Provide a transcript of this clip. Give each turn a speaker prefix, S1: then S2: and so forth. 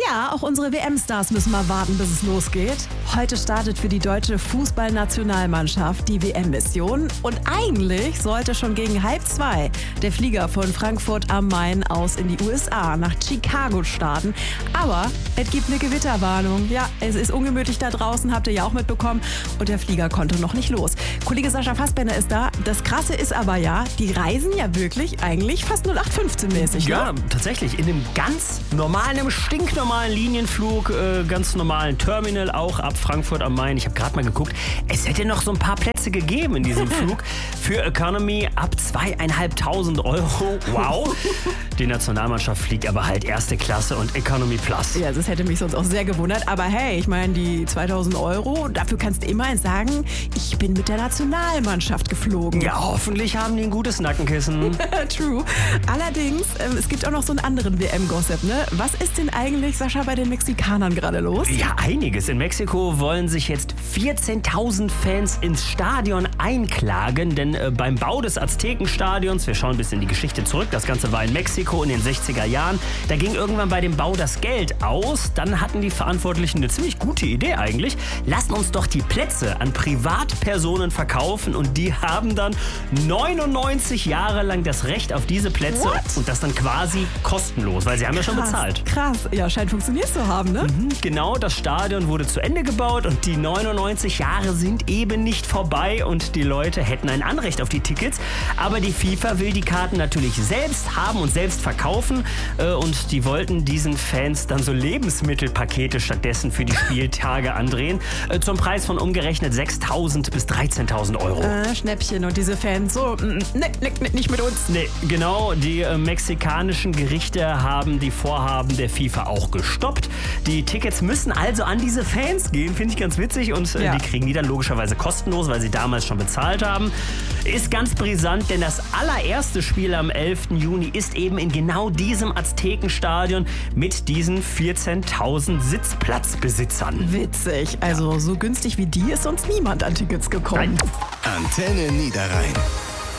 S1: Ja, auch unsere WM-Stars müssen mal warten, bis es losgeht. Heute startet für die deutsche Fußballnationalmannschaft die WM-Mission. Und eigentlich sollte schon gegen 1:30 der Flieger von Frankfurt am Main aus in die USA nach Chicago starten. Aber es gibt eine Gewitterwarnung. Ja, es ist ungemütlich da draußen, habt ihr ja auch mitbekommen. Und der Flieger konnte noch nicht los. Kollege Sascha Fassbender ist da. Das Krasse ist aber ja, die reisen ja wirklich eigentlich fast 0815-mäßig.
S2: Ja, tatsächlich. In einem ganz normalen, einem stinknormalen Linienflug, ganz normalen Terminal auch ab Frankfurt am Main. Ich habe gerade mal geguckt, es hätte noch so ein paar Plätze gegeben in diesem Flug für Economy ab 2.500 Euro. Wow. Die Nationalmannschaft fliegt aber halt erste Klasse und Economy Plus.
S1: Ja, das hätte mich sonst auch sehr gewundert. Aber hey, ich meine, die 2.000 Euro, dafür kannst du immerhin sagen, ich bin mit der Nationalmannschaft geflogen.
S2: Ja, hoffentlich haben die ein gutes Nackenkissen.
S1: True. Allerdings, es gibt auch noch so einen anderen WM-Gossip, ne? Was ist denn eigentlich, Sascha, bei den Mexikanern gerade los?
S2: Ja, einiges. In Mexiko wollen sich jetzt 14.000 Fans ins Stadion einklagen, denn beim Bau des Aztekenstadions, wir schauen ein bisschen in die Geschichte zurück, das Ganze war in Mexiko in den 60er Jahren, da ging irgendwann bei dem Bau das Geld aus, dann hatten die Verantwortlichen eine ziemlich gute Idee eigentlich, lasst uns doch die Plätze an Privatpersonen verkaufen und die haben dann 99 Jahre lang das Recht auf diese Plätze.
S1: What?
S2: Und das dann quasi kostenlos, weil sie haben ja schon bezahlt.
S1: Krass, ja, scheint funktioniert zu haben, ne?
S2: Genau, das Stadion wurde zu Ende gebaut und die 99 Jahre sind eben nicht vorbei und die Leute hätten ein Anrecht auf die Tickets. Aber die FIFA will die Karten natürlich selbst haben und selbst verkaufen und die wollten diesen Fans dann so Lebensmittelpakete stattdessen für die Spieltage andrehen zum Preis von umgerechnet 6.000 bis 13.000 Euro.
S1: Schnäppchen und diese Fans so, nicht mit uns.
S2: Nee, genau, die mexikanischen Gerichte haben die Vorhaben der FIFA auch gestoppt. Die Tickets müssen also an diese Fans gehen, finde ich ganz witzig und die kriegen die dann logischerweise kostenlos, weil sie damals schon bezahlt haben. Ist ganz brisant, denn das allererste Spiel am 11. Juni ist eben in genau diesem Aztekenstadion mit diesen 14.000 Sitzplatzbesitzern.
S1: Witzig, also so günstig wie die ist sonst niemand an Tickets gekommen.
S2: Nein.
S3: Antenne Niederrhein.